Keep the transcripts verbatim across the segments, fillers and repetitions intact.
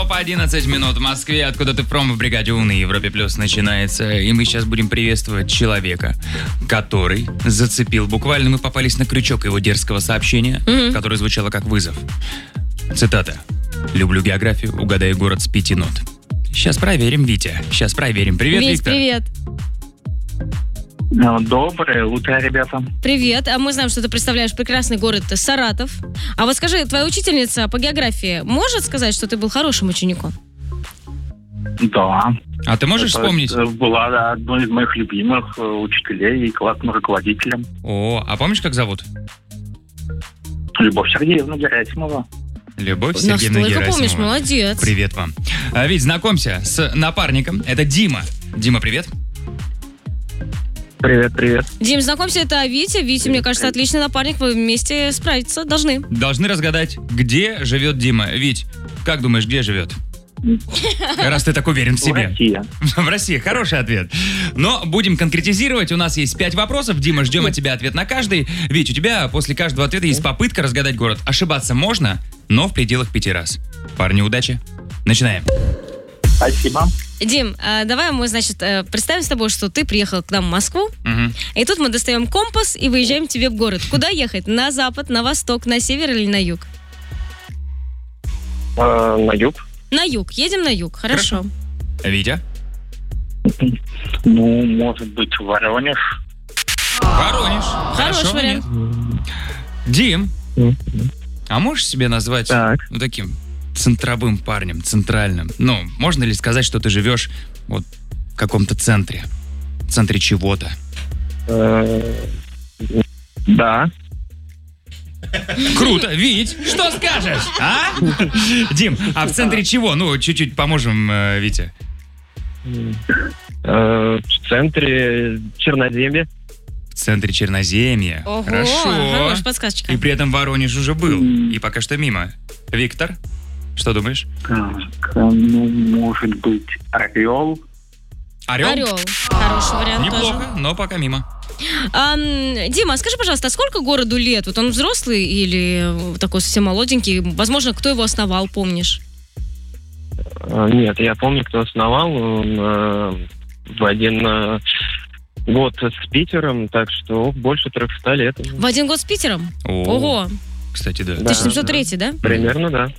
По одиннадцать минут в Москве, откуда ты в бригаде У на Европе Плюс начинается. И мы сейчас будем приветствовать человека, который зацепил. Буквально мы попались на крючок его дерзкого сообщения, mm-hmm. которое звучало как вызов. Цитата. «Люблю географию, угадай город с пяти нот». Сейчас проверим, Витя. Сейчас проверим. Привет, Вить, Виктор. привет. Доброе утро, ребята. Привет. А мы знаем, что ты представляешь прекрасный город Саратов. А вот скажи, твоя учительница по географии может сказать, что ты был хорошим учеником? Да. А ты можешь Это вспомнить? Была одной из моих любимых учителей и классным руководителем. О, а помнишь, как зовут? Любовь Сергеевна Герасимова. Любовь Сергеевна Настолько Герасимова. помнишь, молодец. Привет вам. А, Вить, знакомься с напарником. Это Дима. Дима, привет. Привет, привет. Дим, знакомься, это Витя. Витя, мне кажется, отличный напарник. Вы вместе справиться должны. Должны разгадать, где живет Дима. Вить, как думаешь, где живет? Раз ты так уверен в себе. В России. В России. Хороший ответ. Но будем конкретизировать. У нас есть пять вопросов. Дима, ждем от тебя ответ на каждый. Вить, у тебя после каждого ответа есть попытка разгадать город. Ошибаться можно, но в пределах пяти раз. Парни, удачи. Начинаем. Спасибо. Дим, а давай мы, значит, представим с тобой, что ты приехал к нам в Москву, Угу. и тут мы достаем компас и выезжаем тебе в город. Куда ехать? На запад, на восток, на север или на юг? Э, на юг. На юг. Едем на юг. Хорошо. Витя? Ну, может быть, Воронеж. Воронеж. Хороший Хорошо, вариант. нет? Дим, а можешь себе назвать Так. ну, таким центровым парнем, центральным? Ну, можно ли сказать, что ты живешь вот в каком-то центре? В центре чего-то? Э, да. Круто. Вить, что скажешь? А? Дим, а в центре чего? Ну, чуть-чуть поможем, э, Вите. Э, в центре Черноземья. В центре Черноземья. Ого, Хорошо. хорошая подсказочка. И при этом Воронеж уже был. И пока что мимо. Виктор, что думаешь? Так, ну, может быть, Орел. Орел? Орел. Хороший вариант Неплохо, тоже. но пока мимо. А, м, Дима, скажи, пожалуйста, а сколько городу лет? Вот он взрослый или такой совсем молоденький? Возможно, кто его основал, помнишь? А, Нет, я помню, кто основал. Он э, в один э, год с Питером, так что больше трехсот лет. В один год с Питером? О, Ого. Кстати, да. Да. тысяча семьсот третий, да? Примерно, да.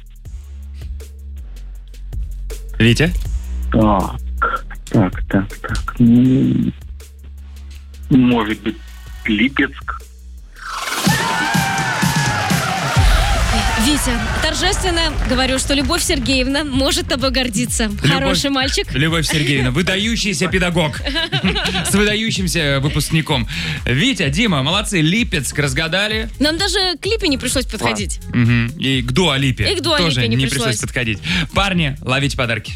Витя? Так, так, так, так. Ну, может быть, Липецк. Витя, торжественно говорю, что Любовь Сергеевна может тобой гордиться. Хороший мальчик. Любовь Сергеевна, выдающийся педагог. С выдающимся выпускником. Витя, Дима, молодцы. Липецк разгадали. Нам даже к Липе не пришлось подходить. Мгм. И к Дуа Липе И к Дуа тоже Липе не не пришлось. пришлось подходить. Парни, ловите подарки.